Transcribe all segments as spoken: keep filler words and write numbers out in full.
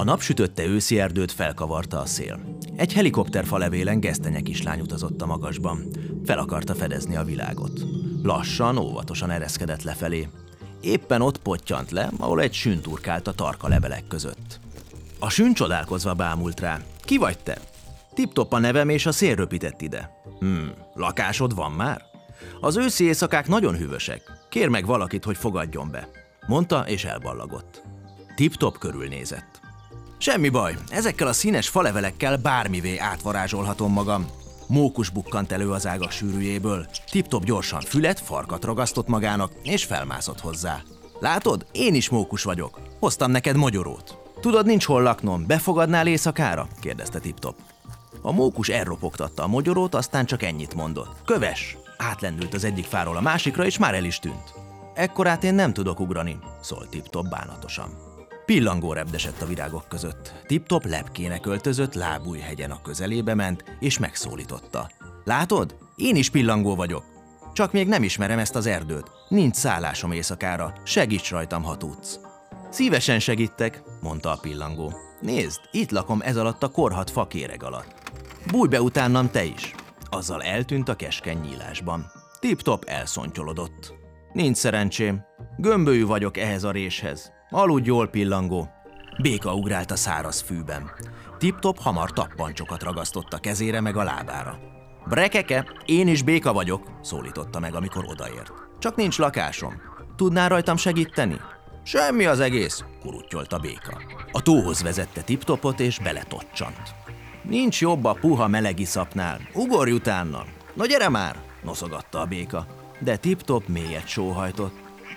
A napsütötte őszi erdőt felkavarta a szél. Egy helikopterfa levélen gesztenye kislány utazott a magasban. Fel akarta fedezni a világot. Lassan, óvatosan ereszkedett lefelé. Éppen ott pottyant le, ahol egy sün turkált a tarka levelek között. A sün csodálkozva bámult rá. Ki vagy te? Tip-top a nevem, és a szél röpített ide. Hmm, lakásod van már? Az őszi éjszakák nagyon hűvösek. Kér meg valakit, hogy fogadjon be. Mondta, és elballagott. Tip-top körülnézett. Semmi baj, ezekkel a színes falevelekkel bármivé átvarázsolhatom magam. Mókus bukkant elő az ágak sűrűjéből. Tip-top gyorsan fület, farkat ragasztott magának, és felmászott hozzá. Látod, én is mókus vagyok. Hoztam neked mogyorót. Tudod, nincs hol laknom, befogadnál éjszakára? Kérdezte Tip-top. A mókus elropogtatta a mogyorót, aztán csak ennyit mondott. Kövess! Átlendült az egyik fáról a másikra, és már el is tűnt. Ekkorát én nem tudok ugrani, szólt Tip-top bánatosan. Pillangó repdesett a virágok között. Tip-top lepkének öltözött lábújhegyen a közelébe ment, és megszólította. Látod? Én is pillangó vagyok. Csak még nem ismerem ezt az erdőt. Nincs szállásom éjszakára. Segíts rajtam, ha tudsz. Szívesen segítek, mondta a pillangó. Nézd, itt lakom ez alatt a korhadt fakéreg alatt. Bújj be utánam te is. Azzal eltűnt a keskeny nyílásban. Tip-top elszontyolodott. Nincs szerencsém. Gömbölyű vagyok ehhez a réshez. Aludj jól, pillangó. Béka ugrált a száraz fűben. Tip-top hamar tappancsokat ragasztott a kezére meg a lábára. Brekeke, én is béka vagyok, szólította meg, amikor odaért. Csak nincs lakásom. Tudnál rajtam segíteni? Semmi az egész, kuruttyolta béka. A tóhoz vezette Tip-topot, és beletocsant. Nincs jobb a puha meleg iszapnál. Ugorj utána. No gyere már, noszogatta a béka. De Tip-top mélyet sóhajtott.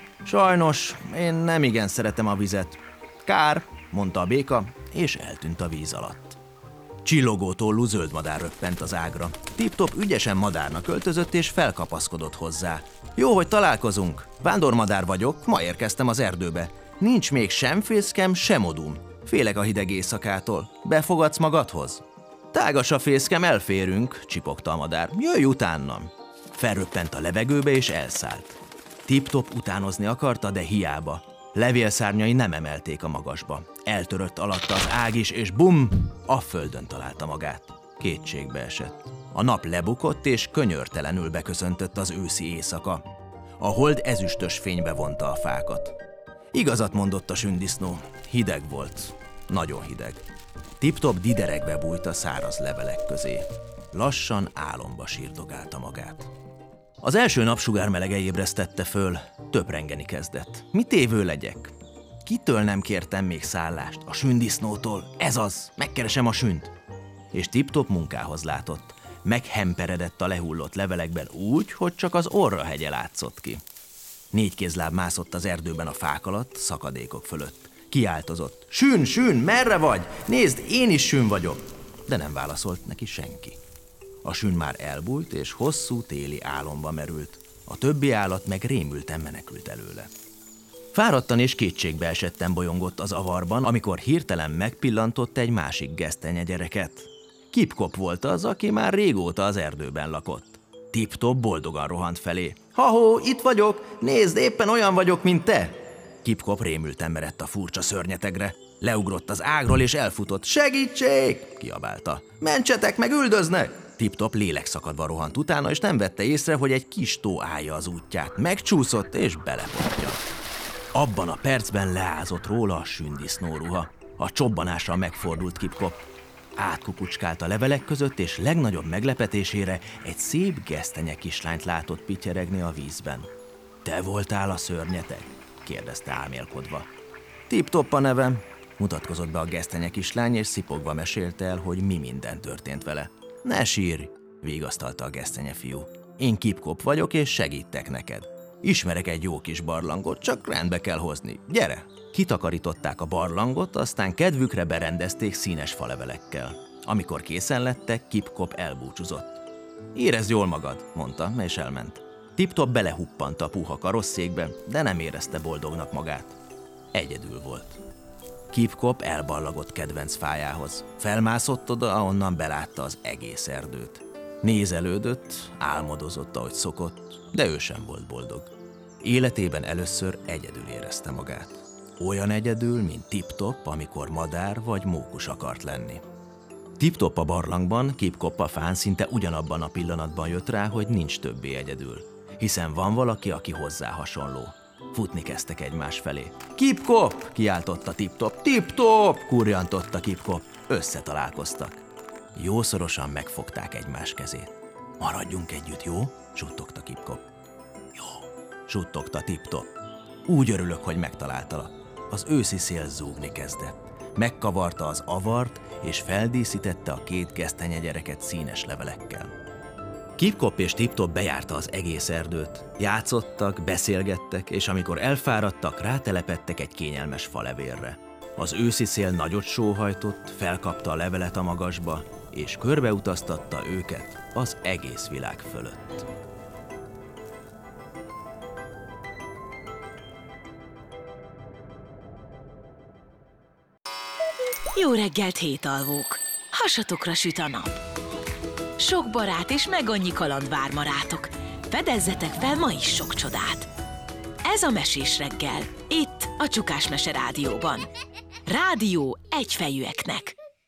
Sajnos, én nem igen szeretem a vizet. Kár, mondta a béka, és eltűnt a víz alatt. Csillogó tollú zöld madár röppent az ágra. Tip-top ügyesen madárnak öltözött, és felkapaszkodott hozzá. Jó, hogy találkozunk. Vándormadár vagyok, ma érkeztem az erdőbe. Nincs még sem fészkem, sem odum. Félek a hideg éjszakától. Befogadsz magadhoz? Tágas a fészkem, elférünk, csipogta a madár. Jöjj utánam. Felröppent a levegőbe, és elszállt. Tip-top utánozni akarta, de hiába. Levélszárnyai nem emelték a magasba. Eltörött alatta az ág is, és bum! A földön találta magát. Kétségbe esett. A nap lebukott, és könyörtelenül beköszöntött az őszi éjszaka. A hold ezüstös fénybe vonta a fákat. Igazat mondott a sündisznó. Hideg volt. Nagyon hideg. Tip-top diderekbe bújt a száraz levelek közé. Lassan álomba sírdogálta magát. Az első napsugár melege ébresztette föl, töprengeni kezdett. Mit évő legyek? Kitől nem kértem még szállást? A sündisznótól. Ez az, megkeresem a sünt. És Tip-top munkához látott. Meghemperedett a lehullott levelekben úgy, hogy csak az orrahegye látszott ki. Négy kézláb mászott az erdőben a fák alatt, szakadékok fölött. Kiáltozott. Sün, sün, merre vagy? Nézd, én is sün vagyok. De nem válaszolt neki senki. A sün már elbújt, és hosszú téli álomba merült. A többi állat meg rémülten menekült előle. Fáradtan és kétségbe esetten bolyongott az avarban, amikor hirtelen megpillantott egy másik gesztenye gyereket. Kip-kop volt az, aki már régóta az erdőben lakott. Tip-top boldogan rohant felé. Ha-hó, itt vagyok! Nézd, éppen olyan vagyok, mint te! Kip-kop rémülten merett a furcsa szörnyetegre. Leugrott az ágról, és elfutott. Segítség! Kiabálta. Mentsetek meg, üldöznek! Tip-top lélekszakadva rohant utána, és nem vette észre, hogy egy kis tó állja az útját. Megcsúszott, és belepottyant. Abban a percben leázott róla a sündisznóruha. A csobbanással megfordult Kip-kop. Átkukucskált a levelek között, és legnagyobb meglepetésére egy szép gesztenye kislányt látott pityeregni a vízben. Te voltál a szörnyeteg? Kérdezte álmélkodva. Tip-top a nevem, mutatkozott be a gesztenye kislány, és szipogva mesélte el, hogy mi minden történt vele. Ne sírj, vigasztalta a gesztenye fiú. Én Kip-kop vagyok, és segítek neked. Ismerek egy jó kis barlangot, csak rendbe kell hozni. Gyere! Kitakarították a barlangot, aztán kedvükre berendezték színes falevelekkel. Amikor készen lettek, Kip-kop elbúcsúzott. Érezd jól magad, mondta, és elment. Tip-top belehuppant a puha karosszékbe, de nem érezte boldognak magát. Egyedül volt. Kip-kop elballagott kedvenc fájához. Felmászott oda, ahonnan belátta az egész erdőt. Nézelődött, álmodozott, ahogy szokott, de ő sem volt boldog. Életében először egyedül érezte magát. Olyan egyedül, mint Tip-Top, amikor madár vagy mókus akart lenni. Tip-Top a barlangban, Kip-Kop a fán szinte ugyanabban a pillanatban jött rá, hogy nincs többé egyedül. Hiszen van valaki, aki hozzá hasonló. Futni kezdtek egymás felé. Kip-Kop! Kiáltotta Tip-Top. Tip-Top! Kurjantotta Kip-Kop. Összetalálkoztak. Jószorosan megfogták egymás kezét. Maradjunk együtt, jó? Suttogta Kip-Kop. Jó, suttogta Tip-Top. Úgy örülök, hogy megtaláltalak. Az őszi szél zúgni kezdett. Megkavarta az avart, és feldíszítette a két gesztenyegyereket színes levelekkel. Kip-Kop és Tip-Top bejárta az egész erdőt. Játszottak, beszélgettek, és amikor elfáradtak, rátelepedtek egy kényelmes falevérre. Az őszi szél nagyot sóhajtott, felkapta a levelet a magasba, és körbeutaztatta őket az egész világ fölött. Jó reggelt, hétalvók! Hasatokra süt a nap. Sok barát és meg annyi kaland vár ma rátok. Fedezzetek fel ma is sok csodát. Ez a Mesés reggel, itt a Csukás Mese Rádióban. Rádió egyfejűeknek.